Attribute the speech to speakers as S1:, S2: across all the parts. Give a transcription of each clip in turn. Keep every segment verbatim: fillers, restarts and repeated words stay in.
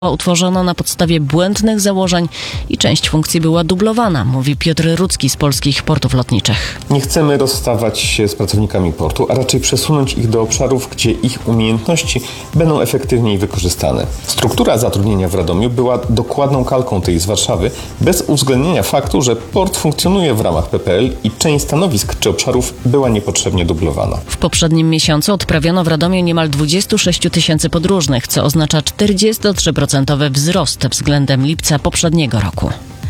S1: Utworzono na podstawie błędnych założeń i część funkcji była dublowana, mówi Piotr Rudzki z Polskich Portów Lotniczych.
S2: Nie chcemy rozstawać się z pracownikami portu, a raczej przesunąć ich do obszarów, gdzie ich umiejętności będą efektywniej wykorzystane. Struktura zatrudnienia w Radomiu była dokładną kalką tej z Warszawy, bez uwzględnienia faktu, że port funkcjonuje w ramach P P L i część stanowisk czy obszarów była niepotrzebnie dublowana.
S1: W poprzednim miesiącu odprawiono w Radomiu niemal dwadzieścia sześć tysięcy podróżnych, co oznacza czterdzieści trzy procent wzrost względem lipca poprzedniego roku.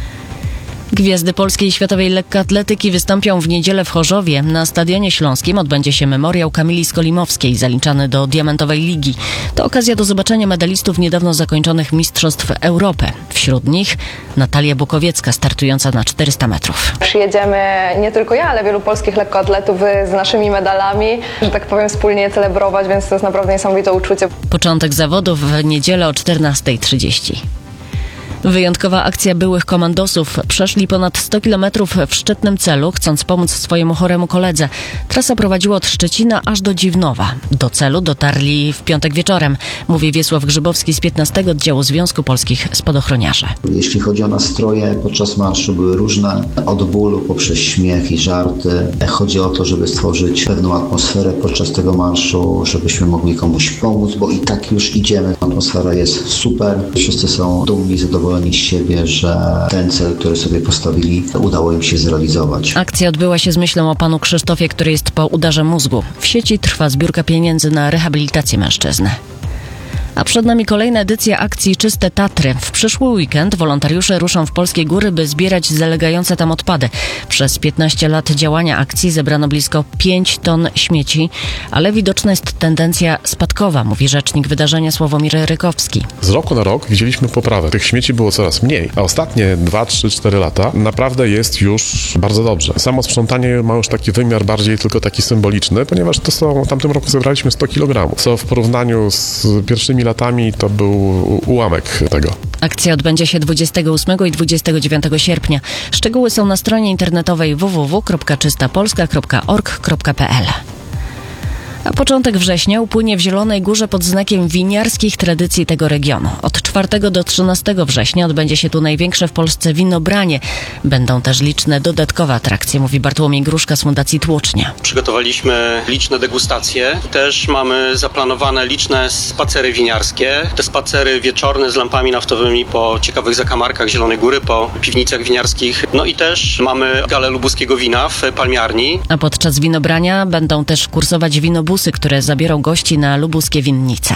S1: Gwiazdy polskiej i światowej lekkoatletyki wystąpią w niedzielę w Chorzowie. Na Stadionie Śląskim odbędzie się memoriał Kamili Skolimowskiej, zaliczany do Diamentowej Ligi. To okazja do zobaczenia medalistów niedawno zakończonych Mistrzostw Europy. Wśród nich Natalia Bukowiecka, startująca na czterysta metrów.
S3: Przyjedziemy nie tylko ja, ale wielu polskich lekkoatletów z naszymi medalami, że tak powiem, wspólnie celebrować, więc to jest naprawdę niesamowite uczucie.
S1: Początek zawodów w niedzielę o czternasta trzydzieści. Wyjątkowa akcja byłych komandosów. Przeszli ponad sto kilometrów w szczytnym celu, chcąc pomóc swojemu choremu koledze. Trasa prowadziła od Szczecina aż do Dziwnowa. Do celu dotarli w piątek wieczorem, mówi Wiesław Grzybowski z piętnastego Oddziału Związku Polskich Spadochroniarzy.
S4: Jeśli chodzi o nastroje, podczas marszu były różne, od bólu poprzez śmiech i żarty. Chodzi o to, żeby stworzyć pewną atmosferę podczas tego marszu, żebyśmy mogli komuś pomóc, bo i tak już idziemy. Atmosfera jest super, wszyscy są dumni, zadowoleni z siebie, że ten cel, który sobie postawili, udało im się zrealizować.
S1: Akcja odbyła się z myślą o panu Krzysztofie, który jest po udarze mózgu. W sieci trwa zbiórka pieniędzy na rehabilitację mężczyzny. A przed nami kolejna edycja akcji Czyste Tatry. W przyszły weekend wolontariusze ruszą w polskie góry, by zbierać zalegające tam odpady. Przez piętnaście lat działania akcji zebrano blisko pięć ton śmieci, ale widoczna jest tendencja spadkowa, mówi rzecznik wydarzenia Sławomir Rykowski.
S5: Z roku na rok widzieliśmy poprawę. Tych śmieci było coraz mniej, a ostatnie dwa, trzy, cztery lata naprawdę jest już bardzo dobrze. Samo sprzątanie ma już taki wymiar bardziej tylko taki symboliczny, ponieważ to są, w tamtym roku zebraliśmy sto kilogramów, co w porównaniu z pierwszymi latami to był ułamek tego.
S1: Akcja odbędzie się dwudziestego ósmego i dwudziestego dziewiątego sierpnia. Szczegóły są na stronie internetowej w w w kropka czysta polska kropka org kropka p l. A początek września upłynie w Zielonej Górze pod znakiem winiarskich tradycji tego regionu. Od czwartego do trzynastego września odbędzie się tu największe w Polsce winobranie. Będą też liczne dodatkowe atrakcje, mówi Bartłomiej Gruszka z Fundacji Tłocznia.
S6: Przygotowaliśmy liczne degustacje. Też mamy zaplanowane liczne spacery winiarskie. Te spacery wieczorne z lampami naftowymi po ciekawych zakamarkach Zielonej Góry, po piwnicach winiarskich. No i też mamy galę lubuskiego wina w Palmiarni.
S1: A podczas winobrania będą też kursować winobusy, które zabiorą gości na lubuskie winnice.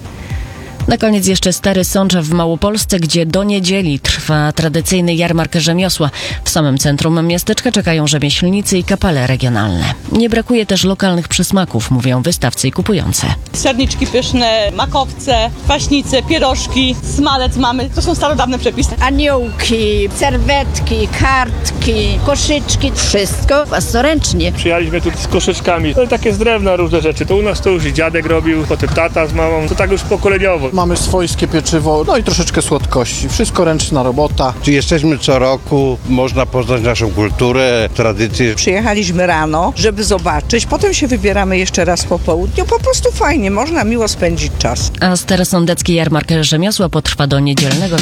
S1: Na koniec jeszcze Stary Sączew w Małopolsce, gdzie do niedzieli trwa tradycyjny jarmark rzemiosła. W samym centrum miasteczka czekają rzemieślnicy i kapele regionalne. Nie brakuje też lokalnych przysmaków, mówią wystawcy i kupujący.
S7: Serniczki pyszne, makowce, kwaśnice, pierożki, smalec mamy. To są starodawne przepisy.
S8: Aniołki, serwetki, kartki, koszyczki. Wszystko własnoręcznie.
S9: Przyjechaliśmy tu z koszyczkami. To takie z drewna różne rzeczy. To u nas to już i dziadek robił, potem tata z mamą. To tak już pokoleniowo.
S10: Mamy swojskie pieczywo, no i troszeczkę słodkości. Wszystko ręczna robota.
S11: Jesteśmy co roku, można poznać naszą kulturę, tradycje.
S12: Przyjechaliśmy rano, żeby zobaczyć, potem się wybieramy jeszcze raz po południu. Po prostu fajnie, można miło spędzić czas.
S1: A starosądecki jarmark rzemiosła potrwa do niedzielnego